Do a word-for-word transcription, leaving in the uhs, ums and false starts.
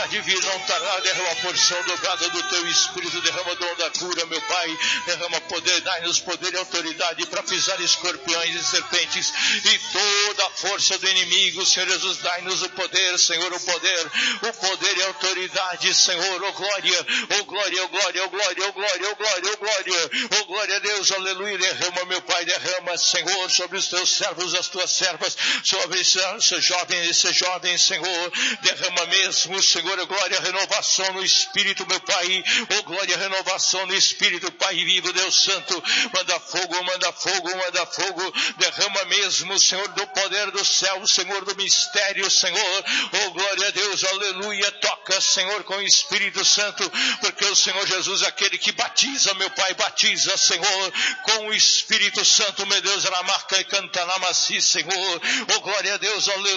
de vir não tardará. Derrama a porção dobrada do teu Espírito, derrama o dom da cura, meu Pai, derrama poder, dai-nos poder e autoridade para pisar escorpiões e serpentes e toda a força do inimigo, Senhor Jesus, dai-nos o poder, Senhor, o poder, o poder e a autoridade, Senhor, oh glória, oh glória, oh glória, oh glória, oh glória, oh glória, oh glória, oh glória a Deus, aleluia, derrama, meu Pai, derrama, Senhor, sobre os teus servos, as tuas servas, sobre esse jovem, esse jovem, Senhor, derrama mesmo, Senhor, oh glória, renovação no Espírito, meu Pai, oh glória, renovação no Espírito, Pai vivo, Deus Santo, manda fogo, manda fogo, manda fogo, derrama mesmo, Senhor, do poder do céu, Senhor, do mistério, Senhor, oh glória a Deus, aleluia, toca, Senhor, com o Espírito Santo, porque o Senhor Jesus, aquele que batiza, meu Pai, batiza, Senhor, com o Espírito Santo, meu Deus, na marca e canta na macia, Senhor, oh glória a Deus, aleluia.